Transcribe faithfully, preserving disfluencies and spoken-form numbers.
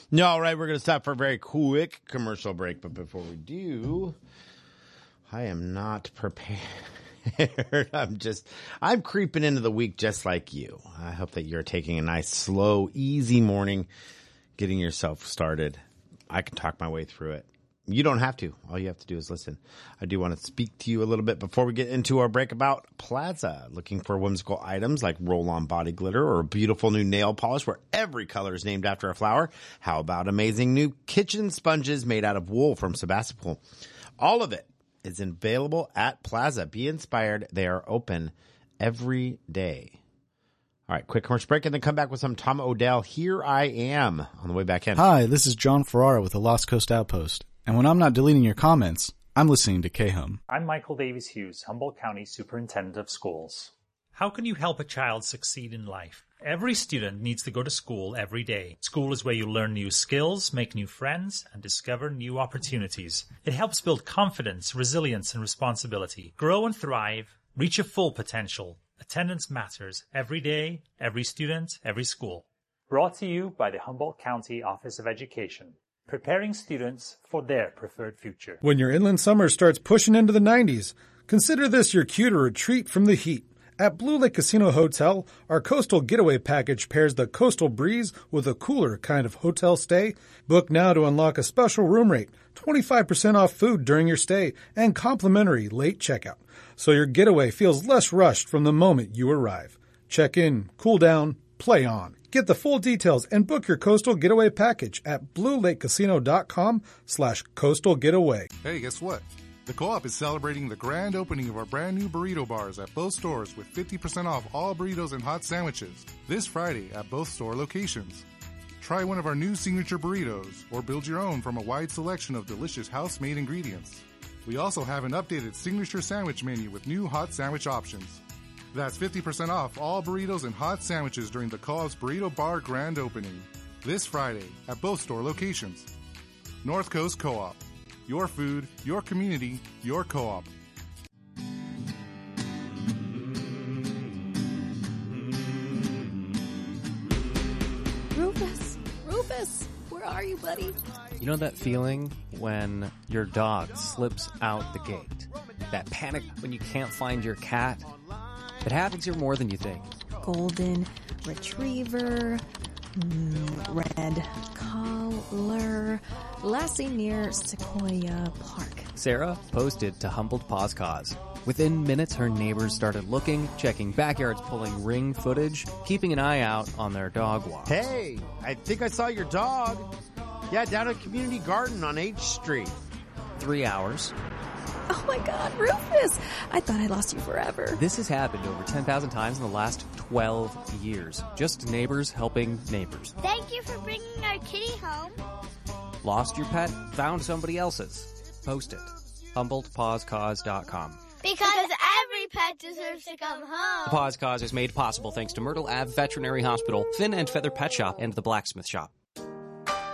No, all right, we're going to stop for a very quick commercial break. But before we do, I am not prepared. I'm just, I'm creeping into the week just like you. I hope that you're taking a nice, slow, easy morning, getting yourself started. I can talk my way through it. You don't have to. All you have to do is listen. I do want to speak to you a little bit before we get into our break about Plaza. Looking for whimsical items like roll-on body glitter or a beautiful new nail polish where every color is named after a flower? How about amazing new kitchen sponges made out of wool from Sebastopol? All of it is available at Plaza. Be inspired. They are open every day. All right, quick commercial break and then come back with some Tom Odell. Here I am on the way back in. Hi, this is John Ferrara with the Lost Coast Outpost. And when I'm not deleting your comments, I'm listening to K-Hum. I'm Michael Davies Hughes, Humboldt County Superintendent of Schools. How can you help a child succeed in life? Every student needs to go to school every day. School is where you learn new skills, make new friends, and discover new opportunities. It helps build confidence, resilience, and responsibility. Grow and thrive. Reach your full potential. Attendance matters every day, every student, every school. Brought to you by the Humboldt County Office of Education. Preparing students for their preferred future. When your inland summer starts pushing into the nineties, consider this your cue to retreat from the heat. At Blue Lake Casino Hotel, our coastal getaway package pairs the coastal breeze with a cooler kind of hotel stay. Book now to unlock a special room rate, twenty-five percent off food during your stay, and complimentary late checkout. So your getaway feels less rushed from the moment you arrive. Check in, cool down, play on. Get the full details and book your coastal getaway package at bluelakecasino.com slash coastal getaway. Hey, guess what? The Co-op is celebrating the grand opening of our brand new burrito bars at both stores with fifty percent off all burritos and hot sandwiches this Friday at both store locations. Try one of our new signature burritos or build your own from a wide selection of delicious house-made ingredients. We also have an updated signature sandwich menu with new hot sandwich options. That's fifty percent off all burritos and hot sandwiches during the Co-op's Burrito Bar grand opening this Friday at both store locations. North Coast Co-op. Your food, your community, your co-op. Rufus, Rufus, where are you, buddy? You know that feeling when your dog slips out the gate? That panic when you can't find your cat? It happens here more than you think. Golden retriever, mm, red collar, Lassie near Sequoia Park. Sarah posted to Humboldt Paws Cause. Within minutes, her neighbors started looking, checking backyards, pulling ring footage, keeping an eye out on their dog walks. Hey, I think I saw your dog. Yeah, down at Community Garden on H Street. Three hours. Oh my God, Rufus! I thought I lost you forever. This has happened over ten thousand times in the last twelve years. Just neighbors helping neighbors. Thank you for bringing our kitty home. Lost your pet? Found somebody else's. Post it. Humboldt Paws Cause dot com. Because every pet deserves to come home. The Paws Cause is made possible thanks to Myrtle Ave Veterinary Hospital, Fin and Feather Pet Shop, and the Blacksmith Shop.